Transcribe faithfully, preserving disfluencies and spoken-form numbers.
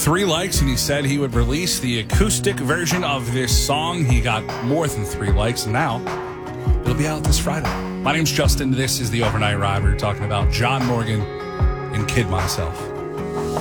three likes, and he said he would release the acoustic version of this song. He got more than three likes, and now it'll be out this Friday. My name's Justin. This is the Overnight Ride. We're talking about John Morgan and Kid Myself.